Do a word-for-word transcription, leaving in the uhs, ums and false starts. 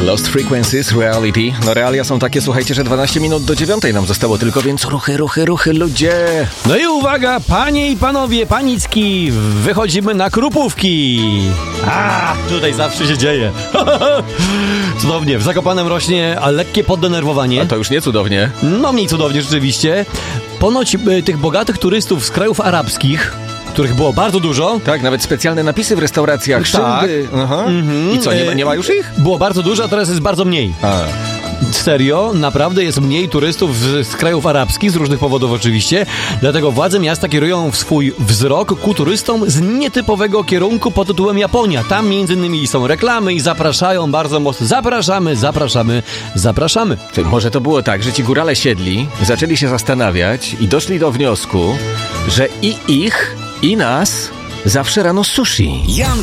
Lost Frequencies, Reality. No realia są takie, słuchajcie, że dwanaście minut do dziewiątej nam zostało tylko, więc ruchy, ruchy, ruchy, ludzie. No i uwaga, panie i panowie, panicki, wychodzimy na Krupówki. A, tutaj zawsze się dzieje. Cudownie, w Zakopanem rośnie a lekkie poddenerwowanie. A to już nie cudownie. No mniej cudownie rzeczywiście. Ponoć y, tych bogatych turystów z krajów arabskich, których było bardzo dużo. Tak, nawet specjalne napisy w restauracjach. Tak. Szyndy. Aha. Mhm. I co, nie ma, nie ma już ich? Było bardzo dużo, a teraz jest bardzo mniej. A. Serio, naprawdę jest mniej turystów z, z krajów arabskich, z różnych powodów oczywiście, dlatego władze miasta kierują swój wzrok ku turystom z nietypowego kierunku pod tytułem Japonia. Tam między innymi są reklamy i zapraszają bardzo mocno. Zapraszamy, zapraszamy, zapraszamy. Ty, może to było tak, że ci górale siedli, zaczęli się zastanawiać i doszli do wniosku, że i ich, i nas zawsze rano sushi. Jan